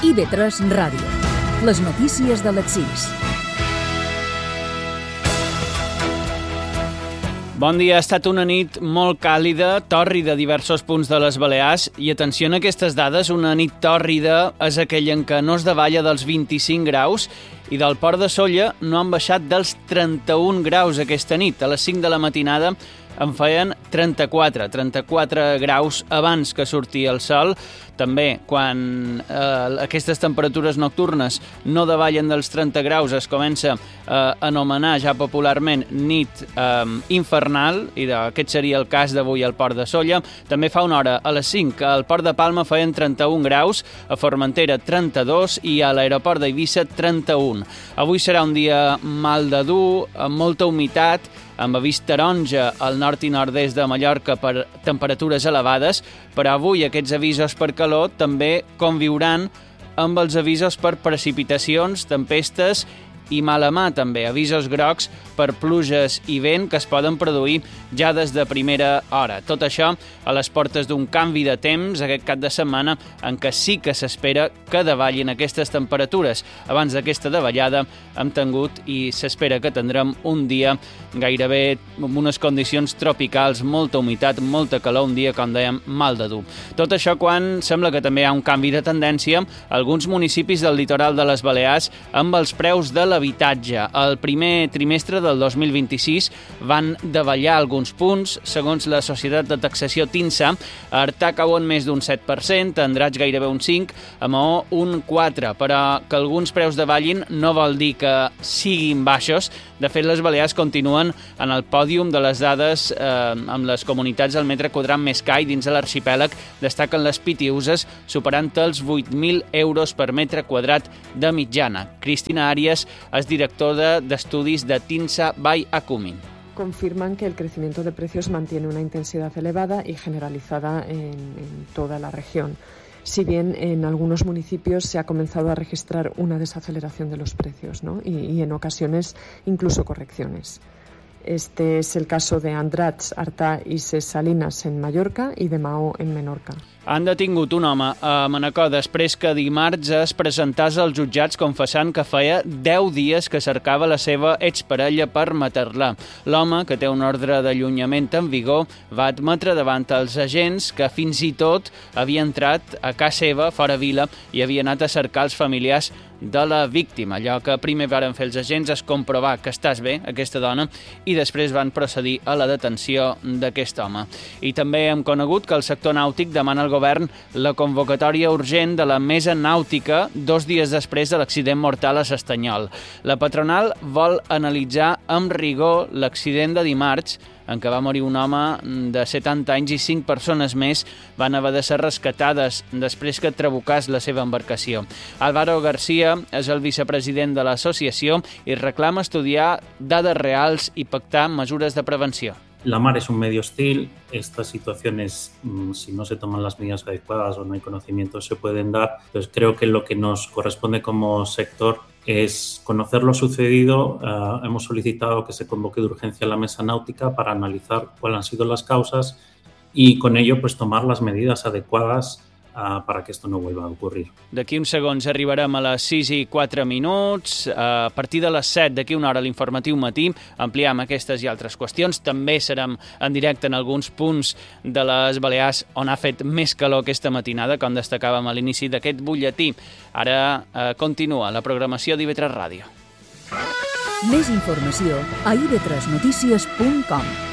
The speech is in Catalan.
IB3 Ràdio. Les notícies de les 6. Bon dia, ha estat una nit molt càlida, tòrrida a diversos punts de les Balears i atenció a aquestes dades, una nit tòrrida és aquella en què no es davalla dels 25 graus i del Port de Sóller no han baixat dels 31 graus aquesta nit. A les 5 de la matinada en feien 34 graus abans que sortia el sol. També, quan aquestes temperatures nocturnes no davallen dels 30 graus, es comença a anomenar ja popularment nit infernal, i aquest seria el cas d'avui al Port de Sóller. També fa una hora, a les 5, al Port de Palma feien 31 graus, a Formentera 32 i a l'aeroport d'Eivissa 31. Avui serà un dia mal de dur, amb molta humitat, amb avís taronja al nord i nord-est de Mallorca per temperatures elevades, però avui aquests avisos per calor també conviuran amb els avisos per precipitacions, tempestes i mala mà també, avisos grocs per pluges i vent que es poden produir ja des de primera hora. Tot això a les portes d'un canvi de temps aquest cap de setmana en què sí que s'espera que davallin aquestes temperatures. Abans d'aquesta davallada hem tingut i s'espera que tindrem un dia gairebé amb unes condicions tropicals, molta humitat, molta calor, un dia, com dèiem, mal de dur. Tot això quan sembla que també hi ha un canvi de tendència a alguns municipis del litoral de les Balears amb els preus de l'habitatge. El primer trimestre del 2026 van davallar alguns punts. Segons la societat de taxació TINSA, a Artà cauen més d'un 7%, a Andratx gairebé un 5%, a Maó un 4%, però que alguns preus davallin no vol dir que siguin baixos. De fet, les Balears continuen en el pòdium de les dades amb les comunitats al metre quadrat més car i dins de l'arxipèlag destaquen les Pitiüses superant els 8.000 euros per metre quadrat de mitjana. Cristina Arias és directora d'estudis de TINSA by Acumin. Confirman que el crecimiento de precios mantiene una intensidad elevada y generalizada en toda la región. Si bien en algunos municipios se ha comenzado a registrar una desaceleración de los precios, ¿no? y en ocasiones incluso correcciones. Este es el caso de Andratx, Artà i Ses Salines en Mallorca i de Maó en Menorca. Han detingut un home a Manacor després que dimarts es presentés als jutjats confessant que feia 10 dies que cercava la seva exparella per matar-la. L'home, que té un ordre d'allunyament en vigor, va admetre davant els agents que fins i tot havia entrat a casa seva, fora vila, i havia anat a cercar els familiars de la víctima. Allò que primer varen fer els agents és comprovar que estàs bé, aquesta dona, i després van procedir a la detenció d'aquest home. I també hem conegut que el sector nàutic demana al govern la convocatòria urgent de la mesa nàutica 2 dies després de l'accident mortal a s'Estanyol. La patronal vol analitzar amb rigor l'accident de dimarts en què va morir un home de 70 anys i 5 persones més van haver de ser rescatades després que trabucàs la seva embarcació. Álvaro García és el vicepresident de l'associació i reclama estudiar dades reals i pactar mesures de prevenció. La mar es un medio hostil, estas situaciones, si no se toman las medidas adecuadas o no hay conocimiento, se pueden dar. Entonces creo que lo que nos corresponde como sector es conocer lo sucedido. Hemos solicitado que se convoque de urgencia la mesa náutica para analizar cuáles han sido las causas y con ello pues tomar las medidas adecuadas para que esto no vuelva a ocurrir. D'aquí uns segons arribarem a les 6:04. A partir de les 7, d'aquí una hora, l'informatiu matí, ampliem aquestes i altres qüestions. També serem en directe en alguns punts de les Balears on ha fet més calor aquesta matinada, com destacàvem a l'inici d'aquest butlletí. Ara continua la programació d'IB3 Ràdio. Més informació a ib3notícies.com.